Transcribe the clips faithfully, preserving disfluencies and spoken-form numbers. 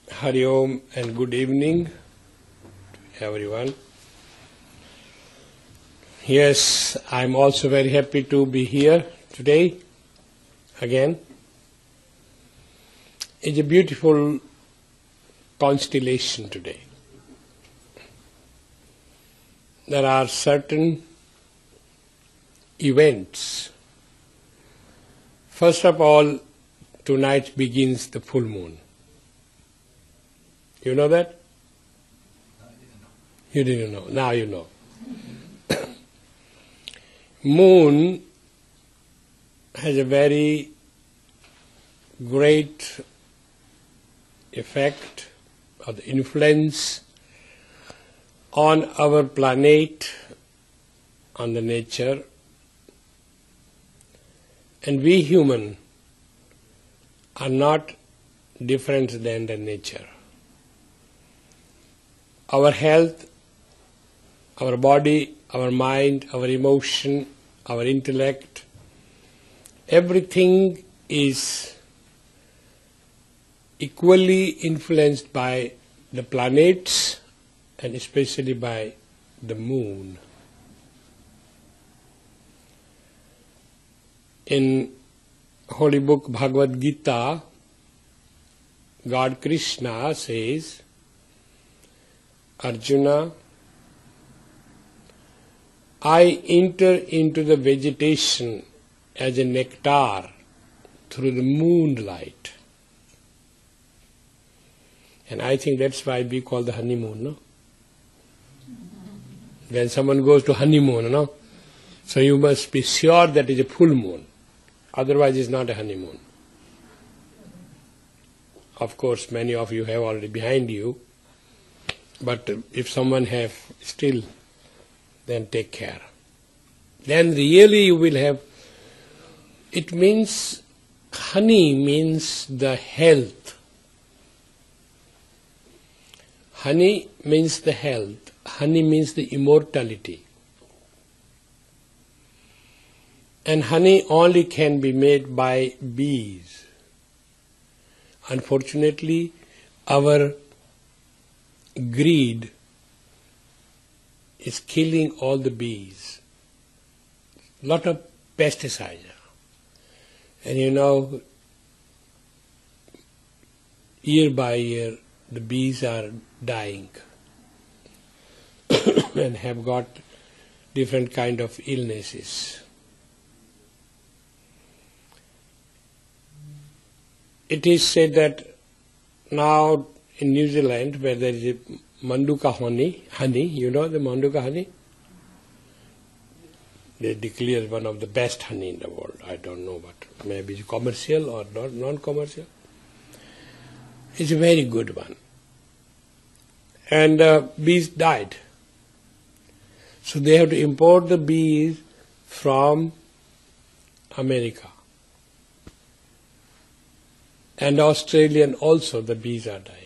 Hari Om and good evening to everyone. Yes, I'm also very happy to be here today again. It's a beautiful constellation today. There are certain events. First of all, tonight begins the full moon. You know that? I didn't know. You didn't know. Now you know. Moon has a very great effect or the influence on our planet, on the nature, and we human are not different than the nature. Our health, our body, our mind, our emotion, our intellect, everything is equally influenced by the planets and especially by the moon. In Holy Book Bhagavad Gita, God Krishna says, Arjuna, I enter into the vegetation as a nectar through the moonlight. And I think that's why we call the honeymoon, no? When someone goes to honeymoon, no? So you must be sure that it's a full moon. Otherwise it's not a honeymoon. Of course, many of you have already behind you. But if someone have still, then take care. Then really you will have, it means, honey means the health. Honey means the health. Honey means the immortality. And honey only can be made by bees. Unfortunately, our greed is killing all the bees. Lot of pesticides. And you know, year by year, the bees are dying and have got different kind of illnesses. It is said that now in New Zealand, where there is a Manduka honey, honey, you know the Manduka honey? They declare one of the best honey in the world. I don't know, but maybe it's commercial or not non-commercial. It's a very good one. And uh, bees died. So they have to import the bees from America. And Australian also, the bees are dying.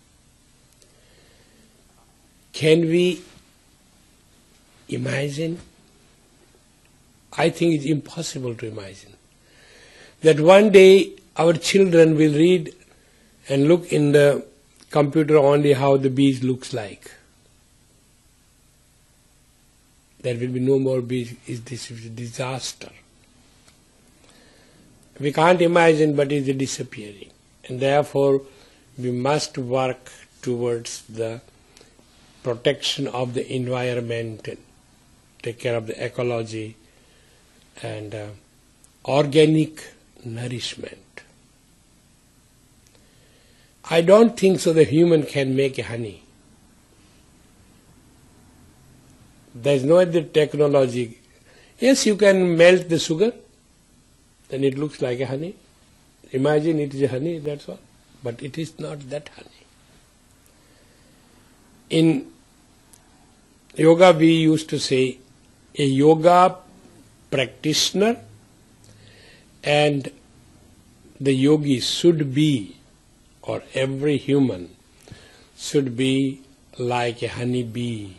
Can we imagine? I think it's impossible to imagine that one day our children will read and look in the computer only how the bees looks like. There will be no more bees. This is a disaster. We can't imagine, but it is disappearing. And therefore, we must work towards the protection of the environment, take care of the ecology and uh, organic nourishment. I don't think so the human can make a honey. There is no other technology. Yes, you can melt the sugar, then it looks like a honey. Imagine it is a honey, that's all. But it is not that honey. In yoga we used to say a yoga practitioner and the yogi should be, or every human should be like a honey bee.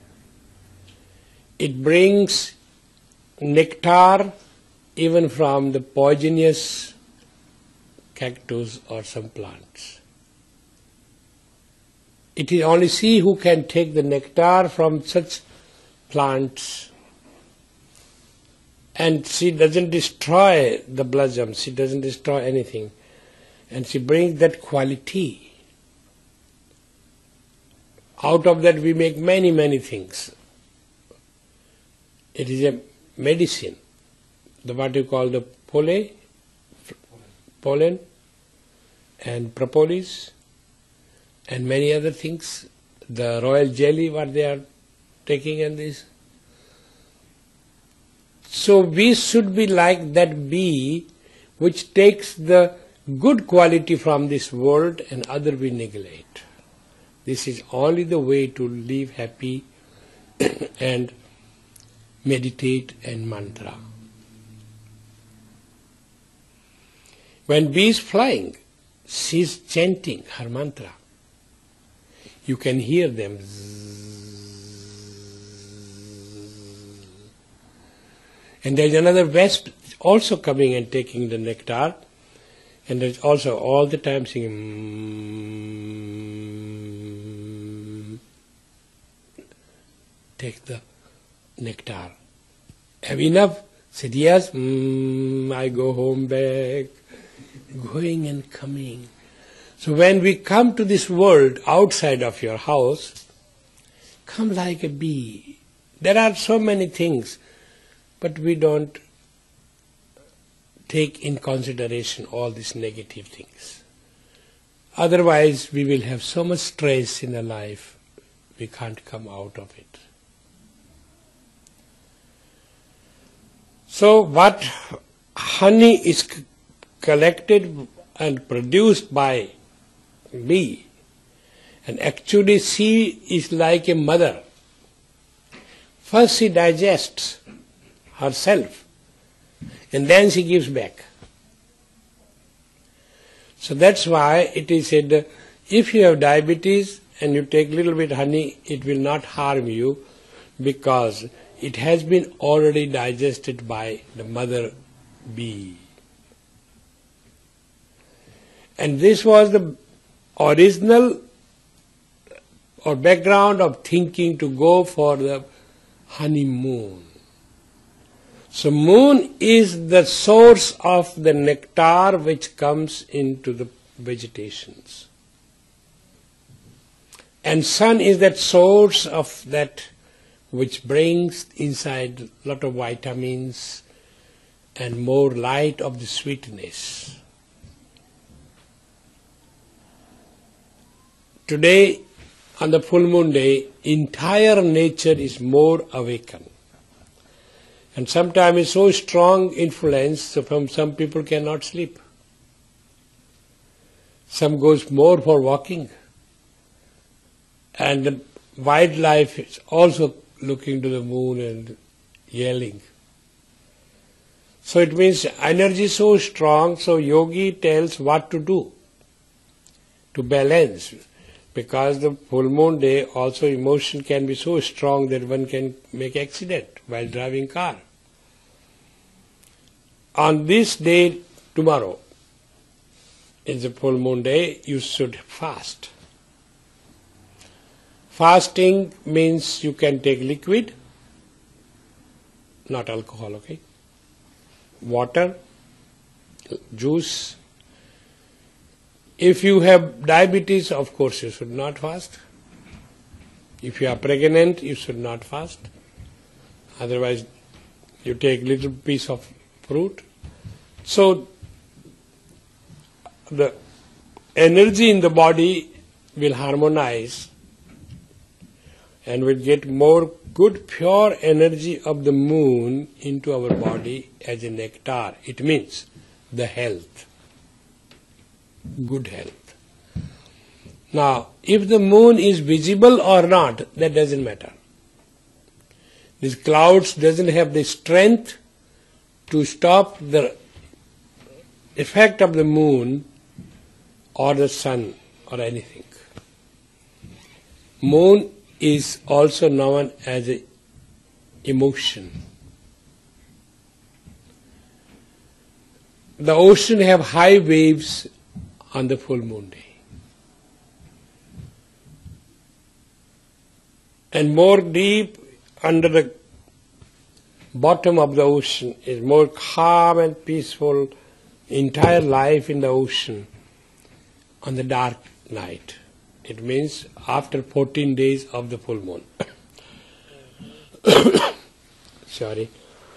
It brings nectar even from the poisonous cactus or some plants. it is only she who can take the nectar from such plants. And she doesn't destroy the blossom, she doesn't destroy anything. And she brings that quality. Out of that we make many, many things. It is a medicine. The what you call the pollen, pollen and propolis and many other things. The royal jelly, what they are taking and this. So we should be like that bee which takes the good quality from this world and other we neglect. This is only the way to live happy and meditate and mantra. When bee is flying, she is chanting her mantra. You can hear them. And there is another wasp also coming and taking the nectar, and there is also all the time singing, take the nectar. Have enough? Said yes, mm, I go home back, going and coming. So when we come to this world outside of your house, come like a bee. There are so many things, but we don't take in consideration all these negative things. Otherwise, we will have so much stress in our life, we can't come out of it. So what honey is c- collected and produced by bee, and actually she is like a mother. First she digests herself, and then she gives back. So that's why it is said, if you have diabetes and you take little bit honey, it will not harm you, because it has been already digested by the mother bee. And this was the original or background of thinking to go for the honeymoon. So moon is the source of the nectar which comes into the vegetations. And sun is that source of that which brings inside a lot of vitamins and more light of the sweetness. Today, on the full moon day, entire nature is more awakened. And sometimes it's so strong influence, so from some people cannot sleep. Some goes more for walking. And the wildlife is also looking to the moon and yelling. So it means energy is so strong, so yogi tells what to do to balance. Because the full moon day also emotion can be so strong that one can make accident while driving car. On this day, tomorrow, is the full moon day, you should fast. Fasting means you can take liquid, not alcohol, okay? Water, juice. If you have diabetes, of course you should not fast. If you are pregnant, you should not fast. Otherwise, you take little piece of fruit. So, the energy in the body will harmonize and will get more good pure energy of the moon into our body as a nectar. It means the health, good health. Now, if the moon is visible or not, that doesn't matter. These clouds doesn't have the strength to stop the effect of the moon or the sun or anything. Moon is also known as an emotion. The ocean have high waves on the full moon day. And more deep under the bottom of the ocean is more calm and peaceful entire life in the ocean on the dark night. It means after fourteen days of the full moon. Sorry.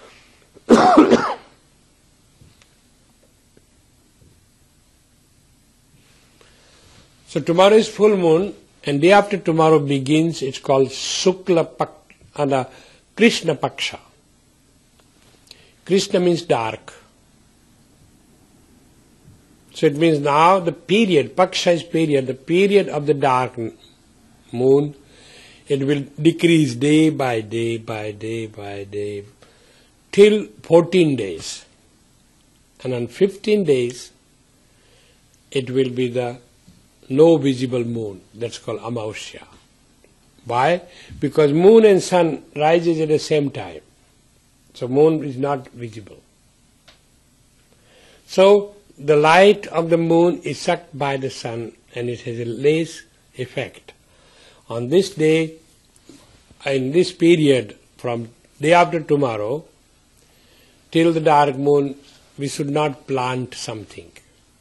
So tomorrow is full moon, and day after tomorrow begins, it's called Shukla Pak, and uh, Krishna Paksha. Krishna means dark. So it means now the period, Paksha is period, the period of the dark moon, it will decrease day by day by day by day till fourteen days. And on fifteen days, it will be the no visible moon. That's called Amausya. Why? Because moon and sun rises at the same time. So moon is not visible. So the light of the moon is sucked by the sun and it has a less effect. On this day, in this period, from day after tomorrow till the dark moon, we should not plant something.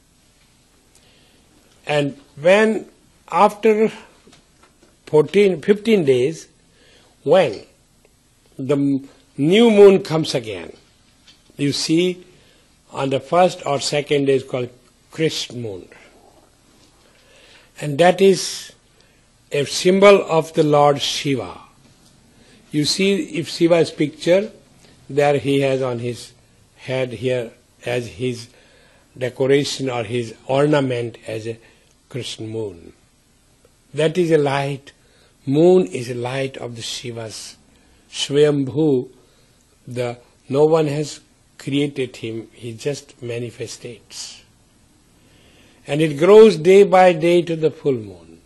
And when after fourteen, fifteen days, when the new moon comes again, you see on the first or second day is called Krishna moon. And that is a symbol of the Lord Shiva. You see, if Shiva's picture, there he has on his head here as his decoration or his ornament as a Krishna moon. That is a light. Moon is a light of the Shiva's Swayambhu. The no one has created him, he just manifestates. And it grows day by day to the full moon.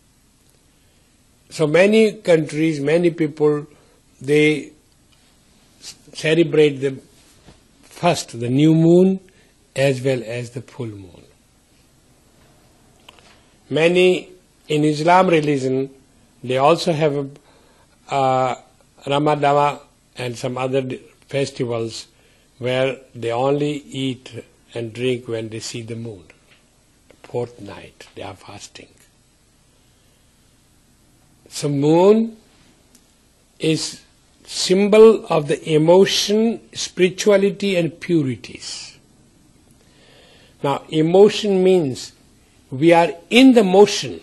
So many countries, many people, they celebrate the first, the new moon, as well as the full moon. Many in Islam religion, they also have a, uh, Ramadan and some other festivals where they only eat and drink when they see the moon. Fourth night, they are fasting. So moon is symbol of the emotion, spirituality and purities. Now emotion means we are in the motion.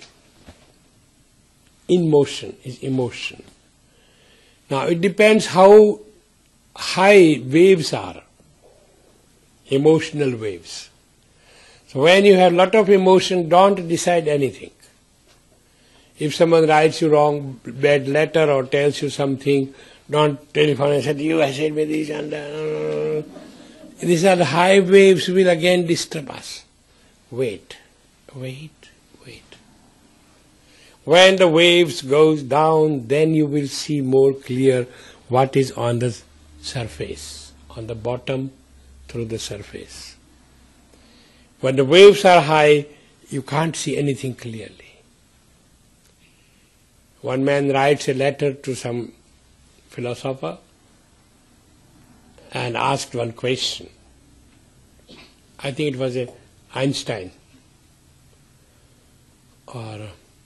In motion is emotion. Now it depends how high waves are. Emotional waves. So when you have a lot of emotion, don't decide anything. If someone writes you wrong, bad letter or tells you something, don't telephone and say, you have said me this and that. These are the high waves will again disturb us. Wait, wait, wait. When the waves goes down, then you will see more clear what is on the surface, on the bottom through the surface. When the waves are high, you can't see anything clearly. One man writes a letter to some philosopher and asked one question. I think it was a Einstein. Or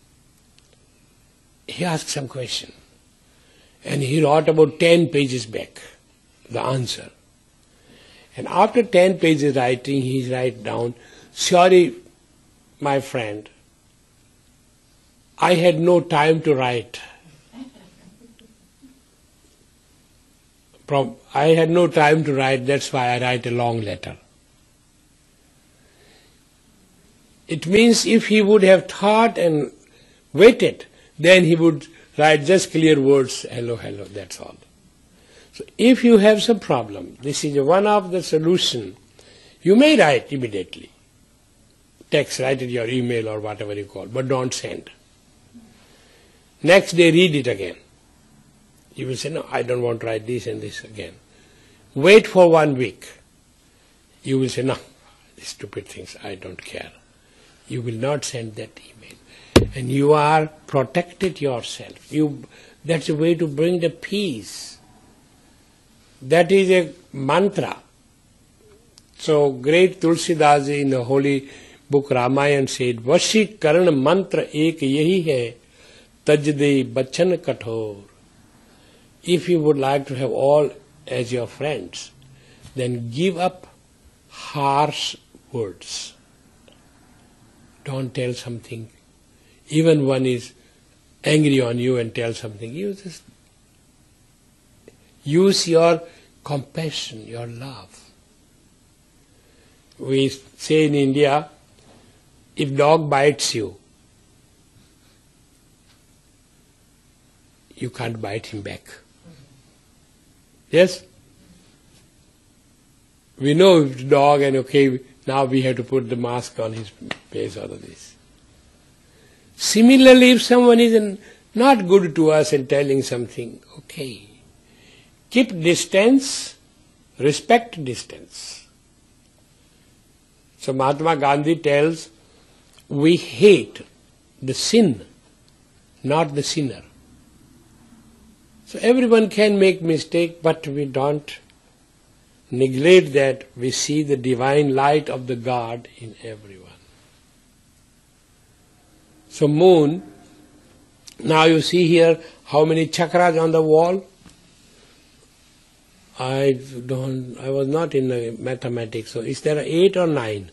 he asked some question. And he wrote about ten pages back, the answer. And after ten pages writing, he write down, sorry, my friend, I had no time to write. From, I had no time to write, that's why I write a long letter. It means if he would have thought and waited, then he would write just clear words, hello, hello, that's all. So if you have some problem, this is one of the solution. You may write immediately. Text, write it your email or whatever you call, but don't send. Next day read it again. You will say, no, I don't want to write this and this again. Wait for one week. You will say, no, these stupid things, I don't care. You will not send that email. And you are protected yourself. You, That's a way to bring the peace. That is a mantra. So great Tulsidas in the holy book Ramayana said, Vashi Karna mantra ek yahi hai, tajde bachan kathor. If you would like to have all as your friends, then give up harsh words. Don't tell something. Even one is angry on you and tell something. You just use your compassion, your love. We say in India, if dog bites you, you can't bite him back. Yes? We know if the dog and okay, now we have to put the mask on his face, all of this. Similarly, if someone is not good to us and telling something, okay, keep distance, respect distance. So Mahatma Gandhi tells, we hate the sin, not the sinner. So everyone can make mistake, but we don't neglect that. We see the divine light of the God in everyone. So moon, now you see here how many chakras on the wall. I don't, I was not in the mathematics, so is there eight or nine?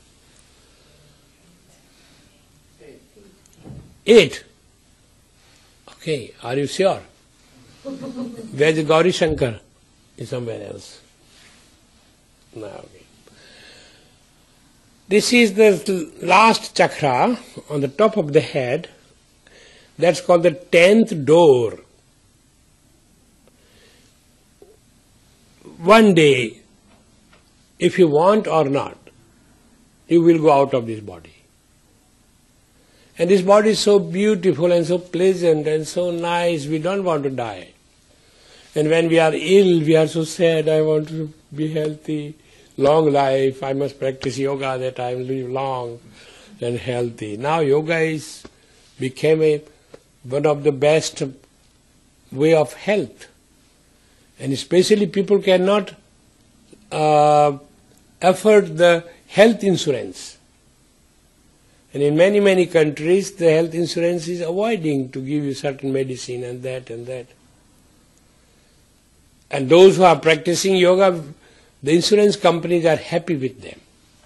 Eight. Okay, are you sure? Where is Gauri Shankar? Is somewhere else. No, okay. This is the last chakra on the top of the head. That's called the tenth door. One day, if you want or not, you will go out of this body. And this body is so beautiful and so pleasant and so nice, we don't want to die. And when we are ill, we are so sad, I want to be healthy, long life, I must practice yoga that I will live long and healthy. Now yoga is became a, one of the best way of health. And especially people cannot uh, afford the health insurance. And in many, many countries, the health insurance is avoiding to give you certain medicine and that and that. And those who are practicing yoga, the insurance companies are happy with them.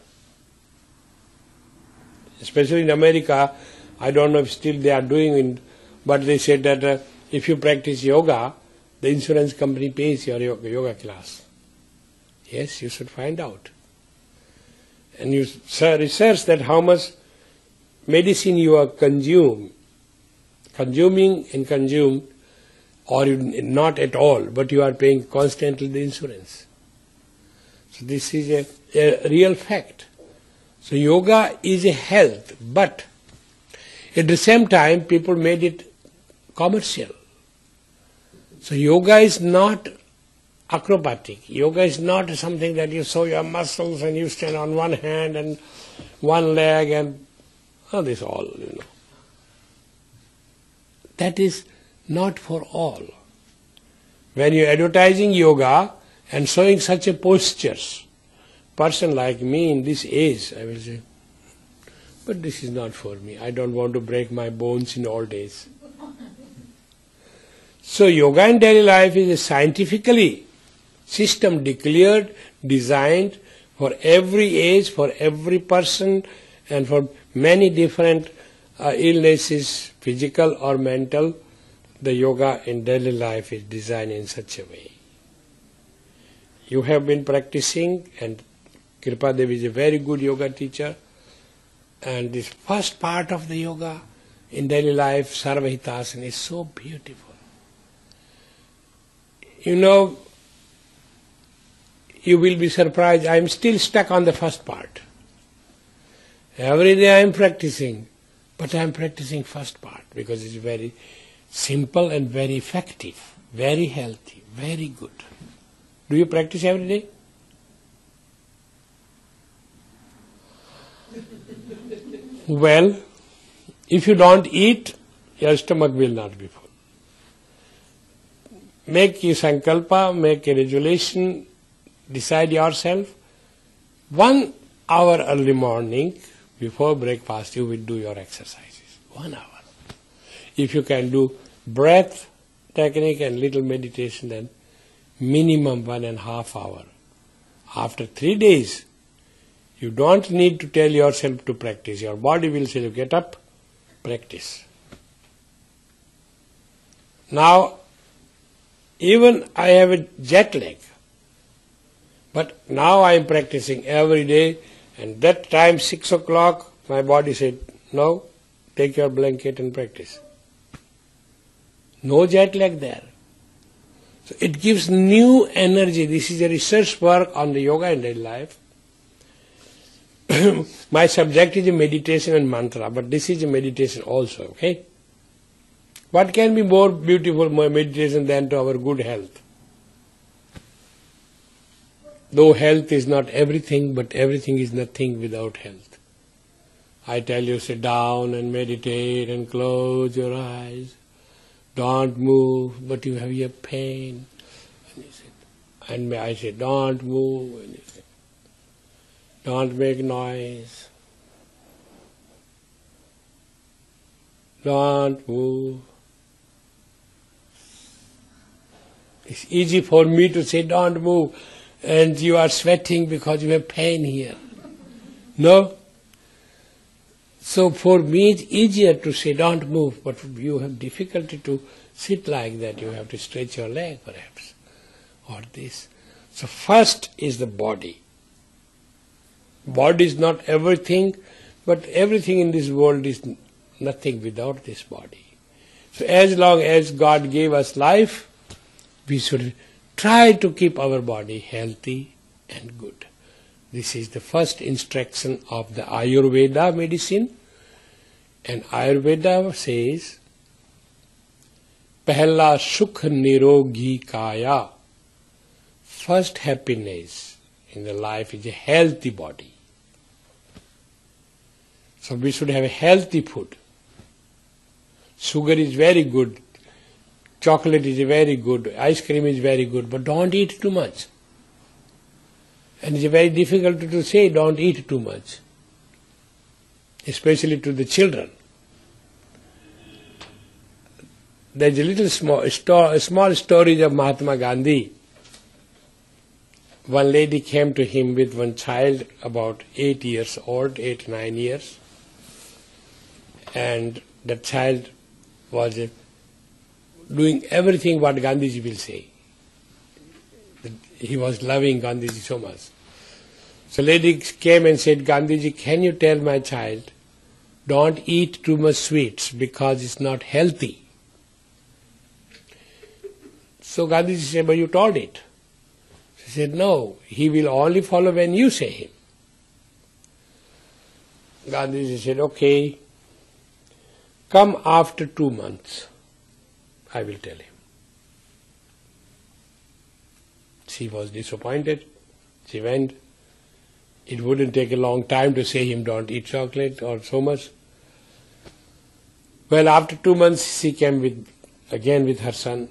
Especially in America, I don't know if still they are doing it, but they said that uh, if you practice yoga, the insurance company pays your yoga, yoga class. Yes, you should find out. And you research that how much medicine you are consume, consuming and consumed, or not at all, but you are paying constantly the insurance. So this is a, a real fact. So yoga is a health, but at the same time people made it commercial. So yoga is not acrobatic. Yoga is not something that you show your muscles and you stand on one hand and one leg and all this all, you know. That is not for all. When you are advertising yoga and showing such a postures, person like me in this age, I will say, but this is not for me. I don't want to break my bones in old age. So yoga in daily life is a scientifically system declared, designed for every age, for every person, and for many different uh, illnesses, physical or mental. The yoga in daily life is designed in such a way. You have been practicing, and Kripa Devi is a very good yoga teacher, and this first part of the yoga in daily life, Sarvahitasana, is so beautiful. You know, you will be surprised, I am still stuck on the first part. Every day I am practicing, but I am practicing first part because it's very simple and very effective, very healthy, very good. Do you practice every day? Well, if you don't eat, your stomach will not be full. make your sankalpa, make a resolution, decide yourself. One hour early morning, before breakfast, you will do your exercises. One hour. If you can do breath technique and little meditation, then minimum one and a half hour. After three days, you don't need to tell yourself to practice. Your body will say, get up, practice. Now, even I have a jet lag, but now I am practicing every day, and that time, six o'clock, my body said, no, take your blanket and practice. No jet lag there. So it gives new energy. This is a research work on the yoga in daily life. My subject is a meditation and mantra, but this is a meditation also, okay? What can be more beautiful more meditation than to our good health? Though health is not everything, but everything is nothing without health. I tell you, sit down and meditate and close your eyes. Don't move, but you have your pain. And, he said, and I say, don't move. And he said, don't make noise. Don't move. It's easy for me to say, don't move, and you are sweating because you have pain here. No? So for me it's easier to say, don't move, but you have difficulty to sit like that. You have to stretch your leg perhaps, or this. So first is the body. Body is not everything, but everything in this world is nothing without this body. So as long as God gave us life, we should try to keep our body healthy and good. This is the first instruction of the Ayurveda medicine. And Ayurveda says, Pehla Sukh Nirogi Kaya. First happiness in the life is a healthy body. So we should have a healthy food. Sugar is very good. Chocolate is very good. Ice cream is very good. But don't eat too much. And it's very difficult to say don't eat too much, especially to the children. There's a little small, sto- a small story of Mahatma Gandhi. One lady came to him with one child about eight years old, eight, nine years. And the child was uh, doing everything what Gandhiji will say. He was loving Gandhiji so much. So lady came and said, Gandhiji, can you tell my child, don't eat too much sweets because it's not healthy. So Gandhiji said, but you told it. She said, no, he will only follow when you say him. Gandhiji said, okay, come after two months, I will tell him. She was disappointed. She went. It wouldn't take a long time to say him don't eat chocolate or so much. Well, after two months she came with again with her son.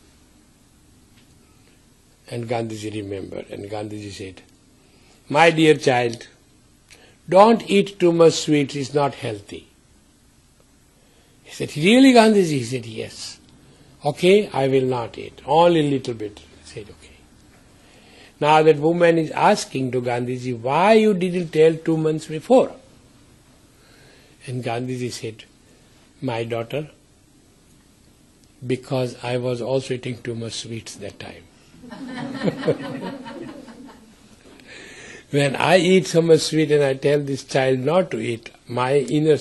And Gandhiji remembered, and Gandhiji said, my dear child, don't eat too much sweets, it's not healthy. He said, really, Gandhiji? He said, yes. Okay, I will not eat, only a little bit. He said, okay. Now that woman is asking to Gandhiji, why you didn't tell two months before? And Gandhiji said, my daughter, because I was also eating too much sweets that time. When I eat so much sweet and I tell this child not to eat, my inner